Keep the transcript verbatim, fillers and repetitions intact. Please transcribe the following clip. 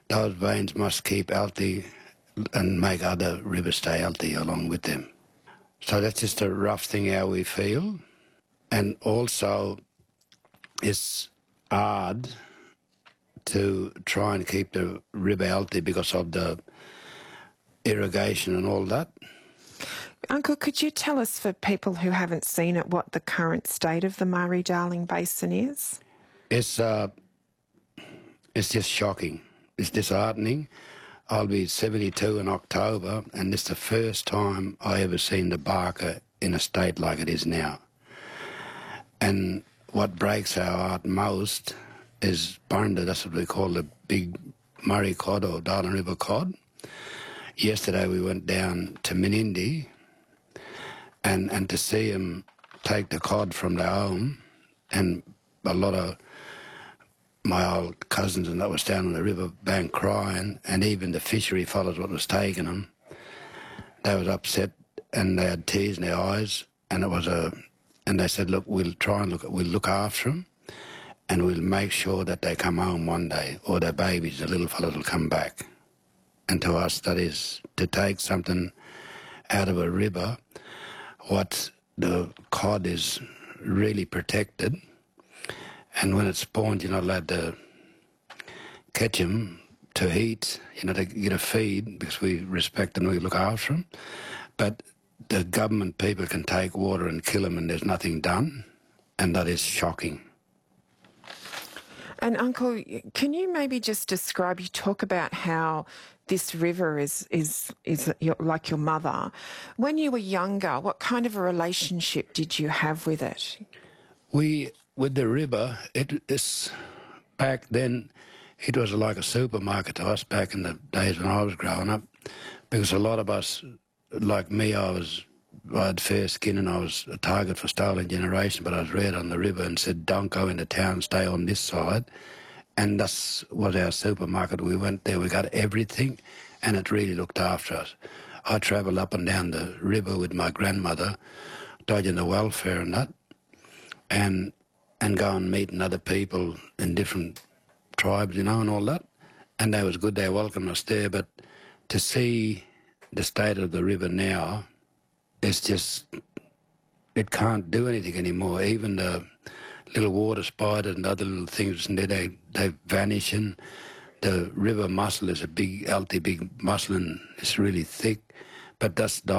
those veins must keep healthy and make other rivers stay healthy along with them. So that's just a rough thing how we feel. And also, it's hard to try and keep the river healthy because of the irrigation and all that. Uncle, could you tell us, for people who haven't seen it, what the current state of the Murray-Darling Basin is? It's, uh, it's just shocking. It's disheartening. I'll be seventy-two in October, and it's the first time I ever seen the Barker in a state like it is now. And what breaks our heart most is Burnder, that's what we call the big Murray cod or Darling River cod. Yesterday we went down to Menindee, and, and to see them take the cod from their home, and a lot of my old cousins and that was down on the river bank crying, and even the fishery fellows what was taking them, they was upset and they had tears in their eyes, and it was a, and they said, look, we'll try and look, we'll look after them, and we'll make sure that they come home one day, or their babies, the little fellows will come back. And to us, that is to take something out of a river, what the cod is really protected. And when it spawns, you're not allowed to catch them to eat, you know, to get a feed, because we respect and we look after them. But the government people can take water and kill them and there's nothing done, and that is shocking. And Uncle, can you maybe just describe, you talk about how this river is, is, is your, like your mother. When you were younger, what kind of a relationship did you have with it? We... With the river, it is, back then, it was like a supermarket to us back in the days when I was growing up, because a lot of us, like me, I was, I had fair skin and I was a target for stolen generation, but I was reared on the river and said, don't go into town, stay on this side. And that was our supermarket. We went there, we got everything, and it really looked after us. I travelled up and down the river with my grandmother, dodging the welfare and that, and and go and meeting other people in different tribes, you know, and all that. And that was good, they welcomed us there. But to see the state of the river now, it's just, it can't do anything anymore. Even the little water spiders and other little things, and they, they vanish. And the river mussel is a big, healthy, big mussel, and it's really thick. But that's